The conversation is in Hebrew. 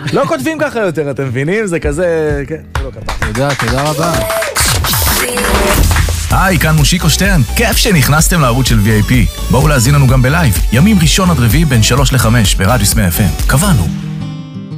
לא כותבים ככה יותר, אתם מבינים? זה כזה... תודה רבה. היי, כאן מושיקו שטרן. כיף שנכנסתם לערוץ של VIP. בואו להזין לנו גם בלייב. ימים ראשון עד רביעי בין 3 ל-5 ברדיו סמי FM. קבענו.